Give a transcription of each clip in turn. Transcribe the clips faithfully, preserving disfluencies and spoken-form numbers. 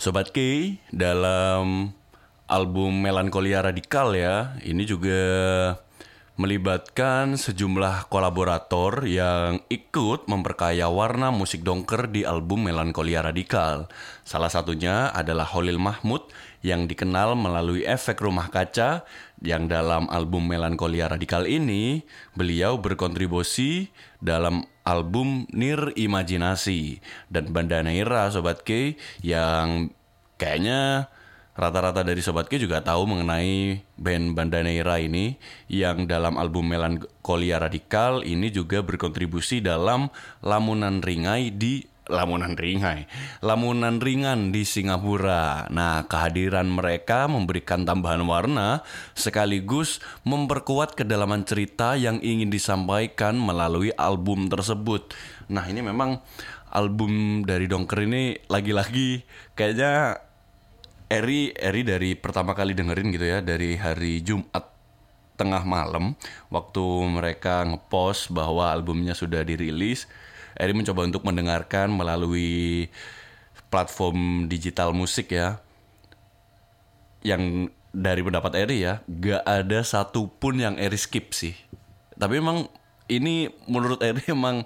Sobat K, dalam album Melankolia Radikal ya, ini juga melibatkan sejumlah kolaborator yang ikut memperkaya warna musik dongker di album Melankolia Radikal. Salah satunya adalah Holil Mahmud yang dikenal melalui efek rumah kaca, yang dalam album Melankolia Radikal ini beliau berkontribusi dalam album Nir Imajinasi. Dan Banda Neira Sobat K, yang kayaknya rata-rata dari Sobat K juga tahu mengenai band Banda Neira ini, yang dalam album Melankolia Radikal ini juga berkontribusi dalam Lamunan Ringai di Lamunan Ringai Lamunan Ringan di Singapura. Nah, kehadiran mereka memberikan tambahan warna sekaligus memperkuat kedalaman cerita yang ingin disampaikan melalui album tersebut. Nah, ini memang album dari Dongker ini lagi-lagi kayaknya Eri Eri dari pertama kali dengerin gitu ya, dari hari Jumat tengah malam waktu mereka ngepost bahwa albumnya sudah dirilis. Eri mencoba untuk mendengarkan melalui platform digital musik ya. Yang dari pendapat Eri ya, gak ada satupun yang Eri skip sih. Tapi emang ini menurut Eri emang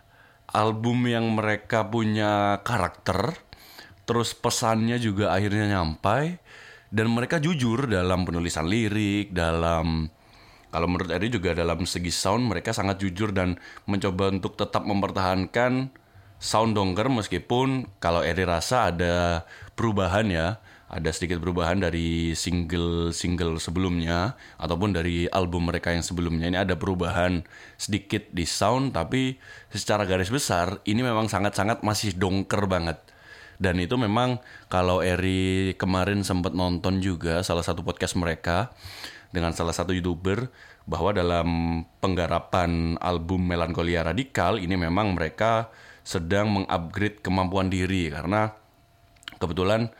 album yang mereka punya karakter, terus pesannya juga akhirnya nyampai, dan mereka jujur dalam penulisan lirik, dalam, kalau menurut Eri juga dalam segi sound mereka sangat jujur dan mencoba untuk tetap mempertahankan sound dongker, meskipun kalau Eri rasa ada perubahan ya, ada sedikit perubahan dari single-single sebelumnya ataupun dari album mereka yang sebelumnya. Ini ada perubahan sedikit di sound, tapi secara garis besar ini memang sangat-sangat masih dongker banget. Dan itu memang kalau Eri kemarin sempat nonton juga salah satu podcast mereka dengan salah satu YouTuber, bahwa dalam penggarapan album Melankolia Radikal ini memang mereka sedang mengupgrade kemampuan diri, karena kebetulan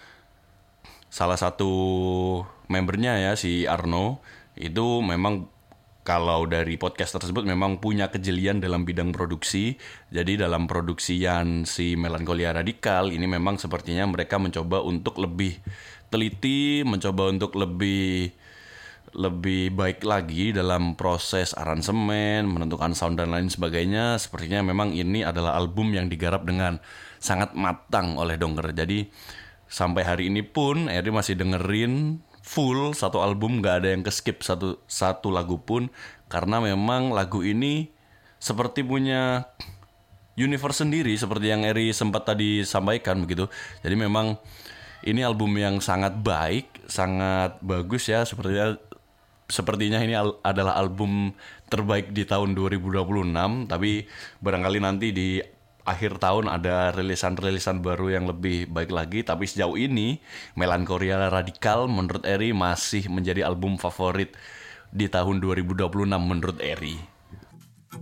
salah satu membernya ya, si Arno, itu memang kalau dari podcast tersebut memang punya kejelian dalam bidang produksi. Jadi dalam produksian si Melankolia Radikal ini memang sepertinya mereka mencoba untuk lebih teliti, mencoba untuk lebih lebih baik lagi dalam proses aransemen, menentukan sound dan lain sebagainya. Sepertinya memang ini adalah album yang digarap dengan sangat matang oleh Dongker. Jadi sampai hari ini pun Eri masih dengerin full satu album, gak ada yang keskip satu satu lagu pun, karena memang lagu ini seperti punya universe sendiri seperti yang Eri sempat tadi sampaikan begitu. Jadi memang ini album yang sangat baik, sangat bagus ya. Sepertinya Sepertinya ini al- adalah album terbaik di tahun dua ribu dua puluh enam. Tapi barangkali nanti di akhir tahun ada rilisan-rilisan baru yang lebih baik lagi. Tapi sejauh ini Melankolia Radikal menurut Eri masih menjadi album favorit di tahun dua ribu dua puluh enam menurut Eri.